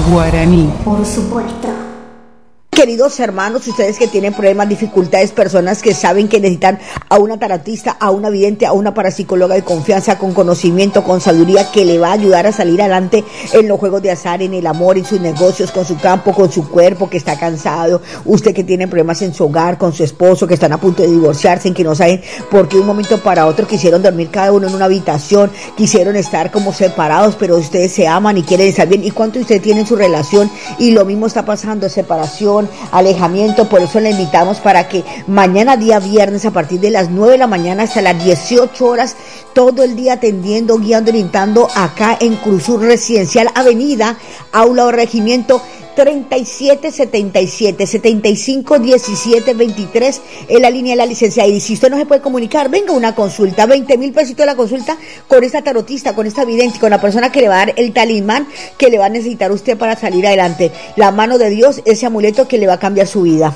guaraní. Por supuesto. Queridos hermanos, ustedes que tienen problemas, dificultades, personas que saben que necesitan a una tarotista, a una vidente, a una parapsicóloga de confianza, con conocimiento, con sabiduría, que le va a ayudar a salir adelante en los juegos de azar, en el amor, en sus negocios, con su campo, con su cuerpo, que está cansado, usted que tiene problemas en su hogar, con su esposo, que están a punto de divorciarse, en que no saben por qué de un momento para otro quisieron dormir cada uno en una habitación, quisieron estar como separados, pero ustedes se aman y quieren estar bien. ¿Y cuánto usted tiene en su relación? Y lo mismo está pasando, separación, alejamiento. Por eso le invitamos para que mañana, día viernes, a partir de las 9 de la mañana hasta las 18 horas, todo el día atendiendo, guiando, orientando acá en Cruzur Residencial, Avenida Aula o Regimiento 3777 751723 en la línea de la licenciada. Y si usted no se puede comunicar, venga a una consulta, 20,000 pesitos la consulta con esta tarotista, con esta vidente, con la persona que le va a dar el talismán que le va a necesitar usted para salir adelante. La mano de Dios, ese amuleto que le va a cambiar su vida.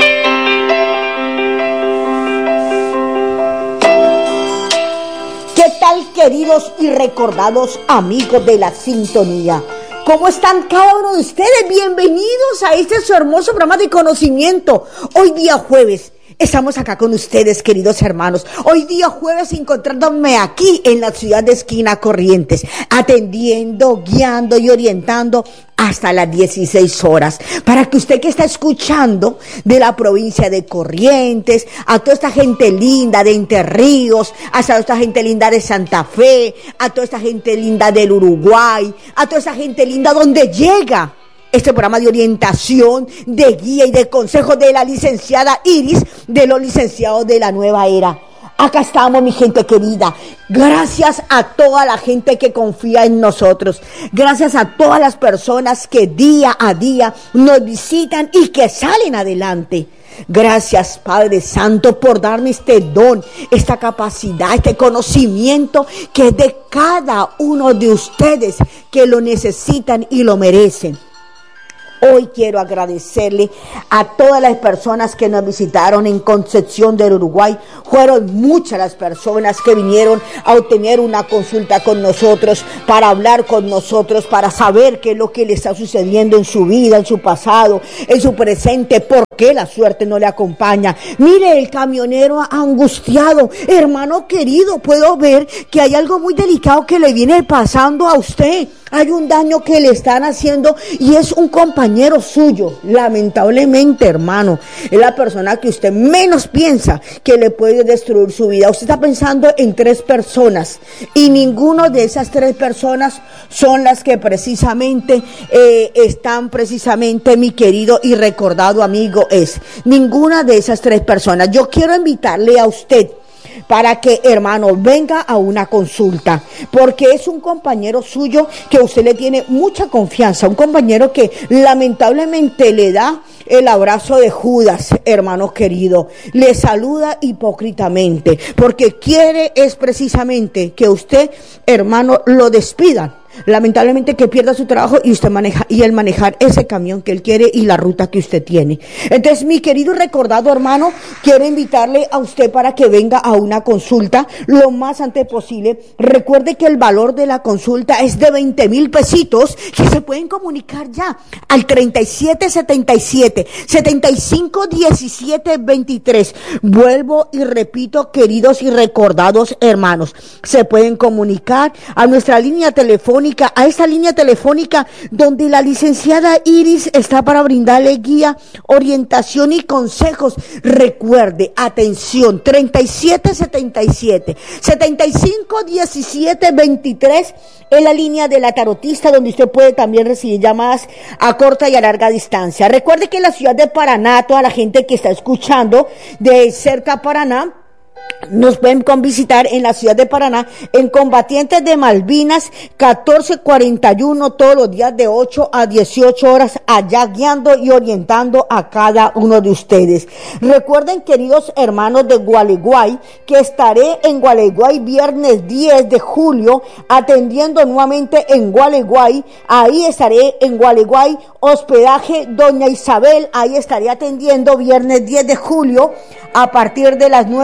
¿Qué tal, queridos y recordados amigos de la sintonía? ¿Cómo están cada uno de ustedes? Bienvenidos a este su hermoso programa de conocimiento. Hoy día jueves estamos acá con ustedes, queridos hermanos. Hoy día jueves encontrándome aquí en la ciudad de Esquina Corrientes, atendiendo, guiando y orientando hasta las 16 horas, para que usted que está escuchando de la provincia de Corrientes, a toda esta gente linda de Entre Ríos, a toda esta gente linda de Santa Fe, a toda esta gente linda del Uruguay, a toda esta gente linda donde llega este programa de orientación, de guía y de consejo de la licenciada Iris, de los licenciados de la nueva era. Acá estamos, mi gente querida. Gracias a toda la gente que confía en nosotros. Gracias a todas las personas que día a día nos visitan y que salen adelante. Gracias, Padre Santo, por darme este don, esta capacidad, este conocimiento que es de cada uno de ustedes que lo necesitan y lo merecen. Hoy quiero agradecerle a todas las personas que nos visitaron en Concepción del Uruguay. Fueron muchas las personas que vinieron a obtener una consulta con nosotros, para hablar con nosotros, para saber qué es lo que le está sucediendo en su vida, en su pasado, en su presente, por qué la suerte no le acompaña. Mire, el camionero angustiado, hermano querido, puedo ver que hay algo muy delicado que le viene pasando a usted. Hay un daño que le están haciendo y es un compañero suyo. Lamentablemente, hermano, es la persona que usted menos piensa que le puede destruir su vida. Usted está pensando en 3 personas y ninguno de esas 3 personas son las que precisamente están precisamente, mi querido y recordado amigo, es ninguna de esas 3 personas. Yo quiero invitarle a usted para que, hermano, venga a una consulta, porque es un compañero suyo que usted le tiene mucha confianza, un compañero que lamentablemente le da el abrazo de Judas, hermano querido, le saluda hipócritamente, porque quiere es precisamente que usted, hermano, lo despidan. Lamentablemente que pierda su trabajo y usted maneja, y el manejar ese camión que él quiere y la ruta que usted tiene. Entonces, mi querido y recordado hermano, quiero invitarle a usted para que venga a una consulta lo más antes posible. Recuerde que el valor de la consulta es de 20,000 pesitos, que se pueden comunicar ya al 3777 751723. Vuelvo y repito, queridos y recordados hermanos, se pueden comunicar a nuestra línea telefónica, a esa línea telefónica donde la licenciada Iris está para brindarle guía, orientación y consejos. Recuerde, atención, 3777 751723 es la línea de la tarotista, donde usted puede también recibir llamadas a corta y a larga distancia. Recuerde que en la ciudad de Paraná, toda la gente que está escuchando de cerca a Paraná, nos pueden visitar en la ciudad de Paraná, en Combatientes de Malvinas 1441, todos los días de 8 a 18 horas, allá guiando y orientando a cada uno de ustedes. Recuerden, queridos hermanos de Gualeguay, que estaré en Gualeguay viernes 10 de julio, atendiendo nuevamente en Gualeguay. Ahí estaré en Gualeguay, hospedaje Doña Isabel, ahí estaré atendiendo viernes 10 de julio, a partir de las 9 hasta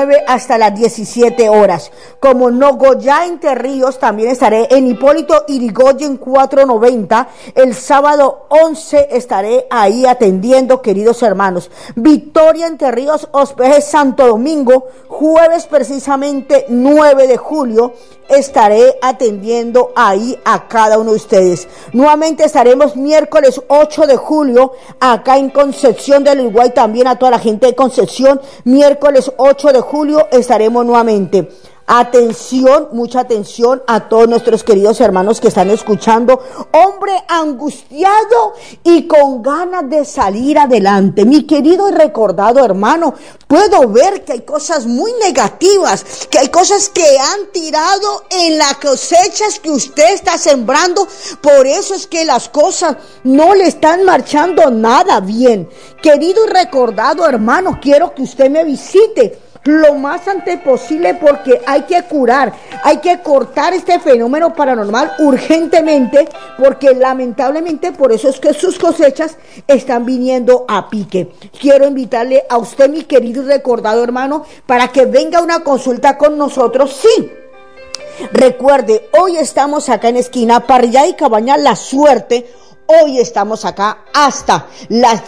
hasta las 17 horas. Como Nogoyá Entre Ríos, también estaré en Hipólito Yrigoyen 490. El sábado 11 estaré ahí atendiendo, queridos hermanos. Victoria Entre Ríos, Hospedaje Santo Domingo, jueves precisamente 9 de julio. Estaré atendiendo ahí a cada uno de ustedes. Nuevamente estaremos miércoles 8 de julio acá en Concepción del Uruguay, también a toda la gente de Concepción. Miércoles 8 de julio estaremos nuevamente. Atención, mucha atención a todos nuestros queridos hermanos que están escuchando. Hombre angustiado y con ganas de salir adelante. Mi querido y recordado hermano, puedo ver que hay cosas muy negativas, que hay cosas que han tirado en las cosechas que usted está sembrando. Por eso es que las cosas no le están marchando nada bien. Querido y recordado hermano, quiero que usted me visite lo más antes posible, porque hay que curar, hay que cortar este fenómeno paranormal urgentemente, porque lamentablemente por eso es que sus cosechas están viniendo a pique. Quiero invitarle a usted, mi querido y recordado hermano, para que venga a una consulta con nosotros. Sí, recuerde, hoy estamos acá en esquina Parrilla y Cabaña La Suerte. Hoy estamos acá hasta las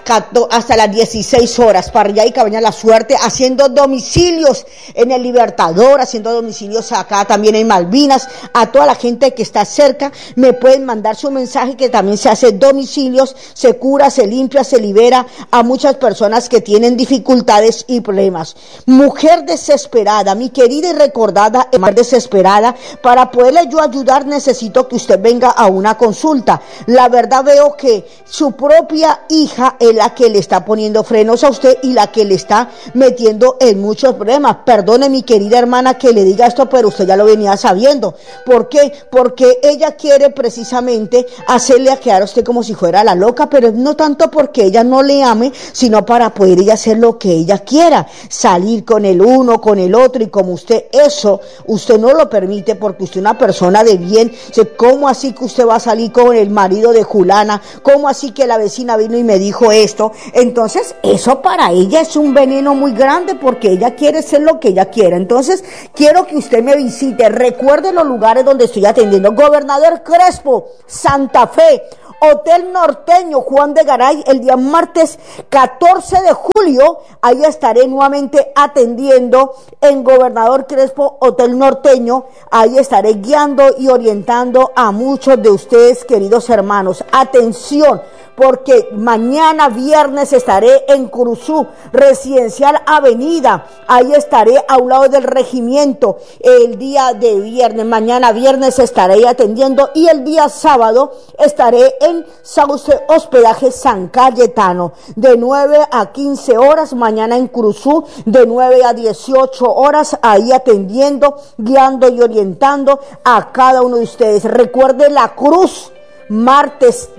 16 horas, Parrilla y Cabaña La Suerte, haciendo domicilios en el Libertador, haciendo domicilios acá también en Malvinas. A toda la gente que está cerca, me pueden mandar su mensaje, que también se hace domicilios, se cura, se limpia, se libera a muchas personas que tienen dificultades y problemas. Mujer desesperada, mi querida y recordada mujer desesperada, para poderle yo ayudar necesito que usted venga a una consulta. La verdad, veo que su propia hija es la que le está poniendo frenos a usted y la que le está metiendo en muchos problemas. Perdone, mi querida hermana, que le diga esto, pero usted ya lo venía sabiendo. ¿Por qué? Porque ella quiere precisamente hacerle a quedar a usted como si fuera la loca, pero no tanto porque ella no le ame, sino para poder ella hacer lo que ella quiera, salir con el uno, con el otro, y como usted eso, usted no lo permite, porque usted es una persona de bien. ¿Cómo así que usted va a salir con el marido de Julana? ¿Cómo así que la vecina vino y me dijo esto? Entonces, eso para ella es un veneno muy grande, porque ella quiere ser lo que ella quiera. Entonces, quiero que usted me visite. Recuerde los lugares donde estoy atendiendo: Gobernador Crespo, Santa Fe, Hotel Norteño, Juan de Garay. El día martes 14 de julio, ahí estaré nuevamente atendiendo en Gobernador Crespo, Hotel Norteño. Ahí estaré guiando y orientando a muchos de ustedes, queridos hermanos. Atención, porque mañana viernes estaré en Curuzú, Residencial Avenida. Ahí estaré a un lado del regimiento el día de viernes. Mañana viernes estaré atendiendo, y el día sábado estaré en Sauce Hospedaje San Cayetano, de 9 a 15 horas. Mañana en Curuzú, de 9 a 18 horas, ahí atendiendo, guiando y orientando a cada uno de ustedes. Recuerde la cruz. Martes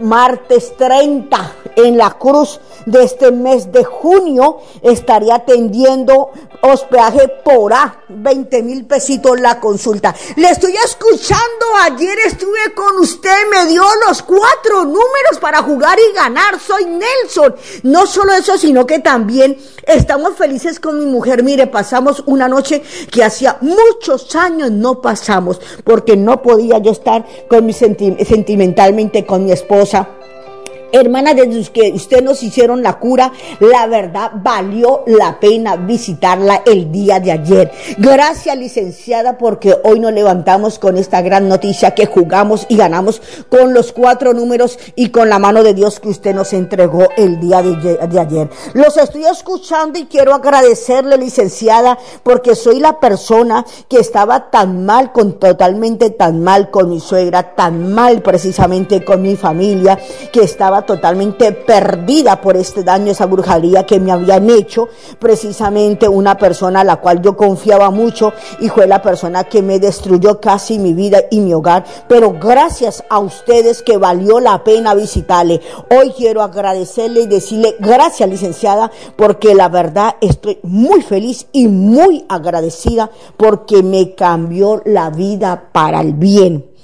30, en la cruz de este mes de junio, estaré atendiendo hospedaje por 20,000 pesitos la consulta. Le estoy escuchando, ayer estuve con usted, me dio los 4 números para jugar y ganar. Soy Nelson. No solo eso, sino que también estamos felices con mi mujer. Mire, pasamos una noche que hacía muchos años no pasamos, porque no podía yo estar con mi sentimentalmente con mi esposa. Hermana, desde que usted nos hicieron la cura, la verdad valió la pena visitarla el día de ayer. Gracias, licenciada, porque hoy nos levantamos con esta gran noticia, que jugamos y ganamos con los 4 números y con la mano de Dios que usted nos entregó el día de ayer. Los estoy escuchando y quiero agradecerle, licenciada, porque soy la persona que estaba tan mal, totalmente tan mal con mi suegra, tan mal precisamente con mi familia, que estaba totalmente perdida por este daño, esa brujería que me habían hecho precisamente una persona a la cual yo confiaba mucho, y fue la persona que me destruyó casi mi vida y mi hogar. Pero gracias a ustedes, que valió la pena visitarle. Hoy quiero agradecerle y decirle gracias, licenciada, porque la verdad estoy muy feliz y muy agradecida, porque me cambió la vida para el bien.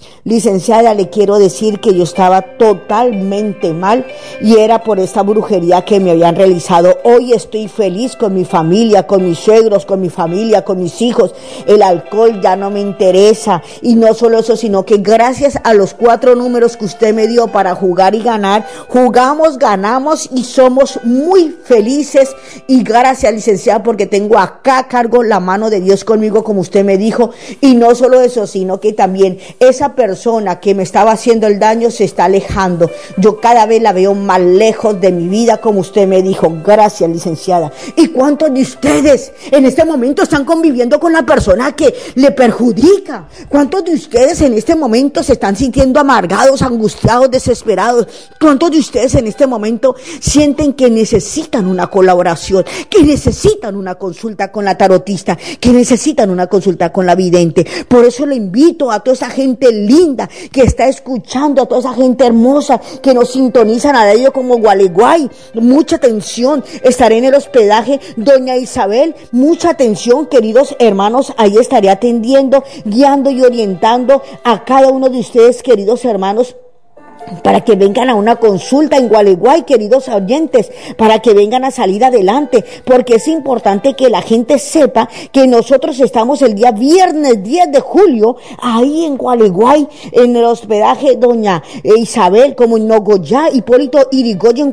Licenciada, le quiero decir que yo estaba totalmente mal y era por esta brujería que me habían realizado. Hoy estoy feliz con mi familia, con mis suegros, con mi familia, con mis hijos. El alcohol ya no me interesa. Y no solo eso, sino que gracias a los 4 números que usted me dio para jugar y ganar, jugamos, ganamos y somos muy felices. Y gracias, licenciada, porque tengo acá a cargo la mano de Dios conmigo, como usted me dijo. Y no solo eso, sino que también esa persona que me estaba haciendo el daño se está alejando. Yo cada vez la veo más lejos de mi vida, como usted me dijo. Gracias, licenciada. ¿Y cuántos de ustedes en este momento están conviviendo con la persona que le perjudica? ¿Cuántos de ustedes en este momento se están sintiendo amargados, angustiados, desesperados? ¿Cuántos de ustedes en este momento sienten que necesitan una colaboración, que necesitan una consulta con la tarotista, que necesitan una consulta con la vidente? Por eso le invito a toda esa gente linda que está escuchando, a toda esa gente hermosa que nos sintonizan a ello como Gualeguay. Mucha atención, estaré en el hospedaje Doña Isabel. Mucha atención, queridos hermanos, ahí estaré atendiendo, guiando y orientando a cada uno de ustedes, queridos hermanos, para que vengan a una consulta en Gualeguay, queridos oyentes, para que vengan a salir adelante, porque es importante que la gente sepa que nosotros estamos el día viernes 10 de julio, ahí en Gualeguay, en el hospedaje Doña Isabel, como en Nogoyá, Hipólito Yrigoyen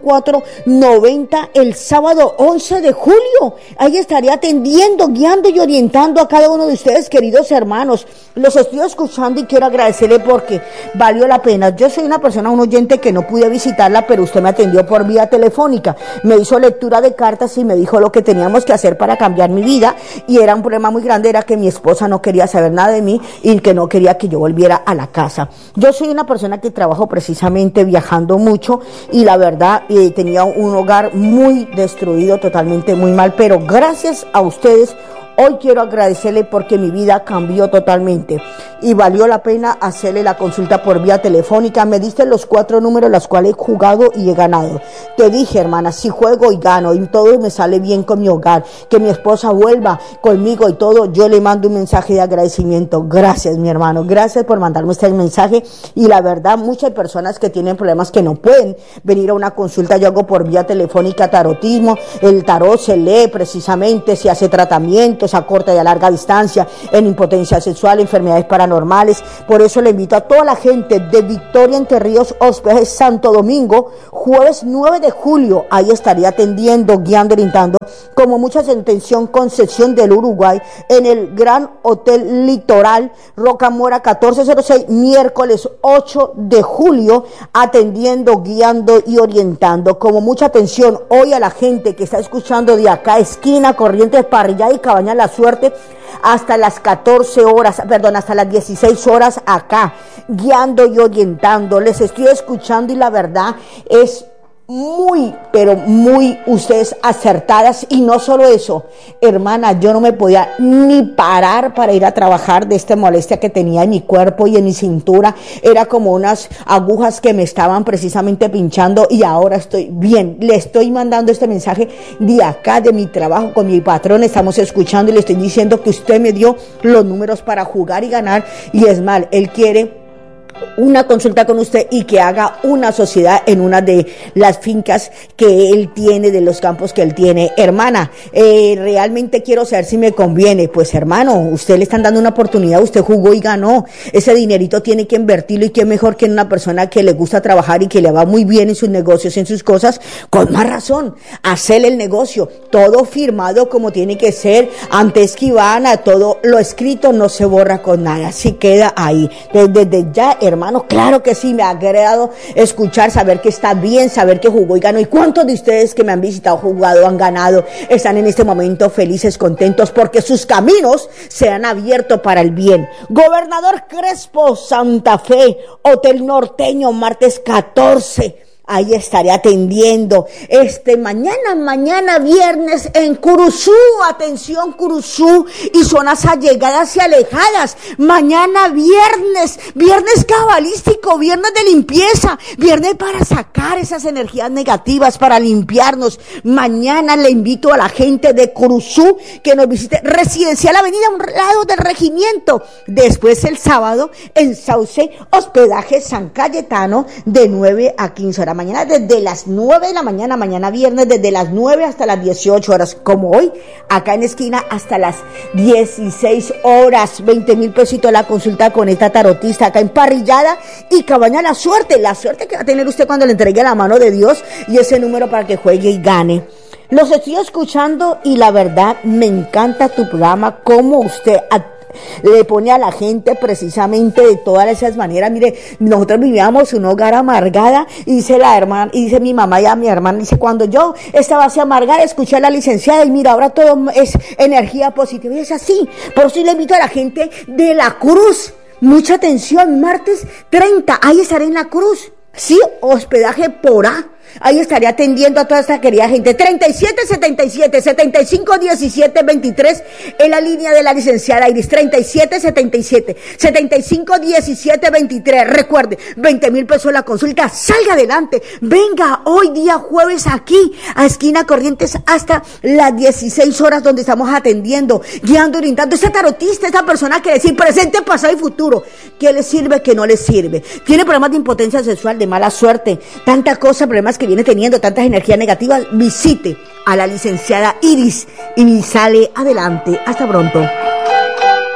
490, el sábado 11 de julio, ahí estaré atendiendo, guiando y orientando a cada uno de ustedes, queridos hermanos. Los estoy escuchando y quiero agradecerle porque valió la pena. Yo soy una persona, un oyente que no pude visitarla, pero usted me atendió por vía telefónica, me hizo lectura de cartas y me dijo lo que teníamos que hacer para cambiar mi vida, y era un problema muy grande, era que mi esposa no quería saber nada de mí y que no quería que yo volviera a la casa. Yo soy una persona que trabajo precisamente viajando mucho y la verdad tenía un hogar muy destruido, totalmente muy mal, pero gracias a ustedes hoy quiero agradecerle porque mi vida cambió totalmente y valió la pena hacerle la consulta por vía telefónica. Me diste los 4 números los cuales he jugado y he ganado. Te dije, hermana, si juego y gano y todo me sale bien con mi hogar, que mi esposa vuelva conmigo y todo, yo le mando un mensaje de agradecimiento. Gracias, mi hermano, gracias por mandarme este mensaje. Y la verdad, muchas personas que tienen problemas que no pueden venir a una consulta, yo hago por vía telefónica tarotismo. El tarot se lee precisamente, se hace tratamiento a corta y a larga distancia, en impotencia sexual, enfermedades paranormales. Por eso le invito a toda la gente de Victoria Entre Ríos, hospedaje Santo Domingo, jueves 9 de julio, ahí estaría atendiendo, guiando, orientando, como mucha atención, Concepción del Uruguay, en el Gran Hotel Litoral, Rocamora 1406, miércoles 8 de julio, atendiendo, guiando y orientando. Como mucha atención hoy a la gente que está escuchando de acá, esquina Corrientes, Parrilla y Cabaña La Suerte, hasta las 14 horas, perdón, hasta las 16 horas acá, guiando y orientando. Les estoy escuchando y la verdad es muy, pero muy ustedes acertadas. Y no solo eso, hermana, yo no me podía ni parar para ir a trabajar de esta molestia que tenía en mi cuerpo y en mi cintura. Era como unas agujas que me estaban precisamente pinchando y ahora estoy bien. Le estoy mandando este mensaje de acá, de mi trabajo con mi patrón. Estamos escuchando y le estoy diciendo que usted me dio los números para jugar y ganar, y es mal, él quiere una consulta con usted y que haga una sociedad en una de las fincas que él tiene, de los campos que él tiene. Hermana, realmente quiero saber si me conviene. Pues hermano, usted le están dando una oportunidad, usted jugó y ganó. Ese dinerito tiene que invertirlo, y qué mejor que en una persona que le gusta trabajar y que le va muy bien en sus negocios, en sus cosas. Con más razón, hacerle el negocio, todo firmado como tiene que ser, ante escribana, todo lo escrito no se borra con nada, así queda ahí. Desde ya, hermano, claro que sí, me ha agradado escuchar, saber que está bien, saber que jugó y ganó. ¿Y cuántos de ustedes que me han visitado, jugado, han ganado, están en este momento felices, contentos, porque sus caminos se han abierto para el bien? Gobernador Crespo, Santa Fe, Hotel Norteño, martes 14 Ahí estaré atendiendo. Mañana viernes en Curuzú. Atención, Curuzú y zonas allegadas y alejadas. Mañana viernes cabalístico, viernes de limpieza, viernes para sacar esas energías negativas, para limpiarnos. Mañana le invito a la gente de Curuzú que nos visite Residencial Avenida, a un lado del regimiento. Después el sábado en Sauce, hospedaje San Cayetano, de 9 a 15 horas. Mañana desde las 9 de la mañana, mañana viernes desde las 9 hasta las 18 horas, como hoy, acá en esquina hasta las 16 horas, 20,000 pesitos la consulta con esta tarotista, acá en Parrillada y Cabaña La Suerte que va a tener usted cuando le entregue la mano de Dios y ese número para que juegue y gane. Los estoy escuchando y la verdad me encanta tu programa, cómo usted le pone a la gente precisamente de todas esas maneras. Mire, nosotros vivíamos un hogar amargada y dice la hermana, y dice mi mamá y a mi hermana, dice, cuando yo estaba así amargada, escuché a la licenciada y mira, ahora todo es energía positiva y es así. Por eso le invito a la gente de La Cruz, mucha atención, martes 30, ahí estaré en La Cruz, sí, hospedaje por A. Ahí estaré atendiendo a toda esta querida gente. 3777-751723 en la línea de la licenciada Iris. 3777-751723. Recuerde, 20,000 pesos la consulta. Salga adelante. Venga hoy día jueves aquí a esquina Corrientes hasta las 16 horas, donde estamos atendiendo, guiando, orientando. Esta tarotista, esta persona que decir presente, pasado y futuro. ¿Qué le sirve? ¿Qué no le sirve? Tiene problemas de impotencia sexual, de mala suerte, tanta cosa, problemas que viene teniendo, tantas energías negativas. Visite a la licenciada Iris y sale adelante. Hasta pronto.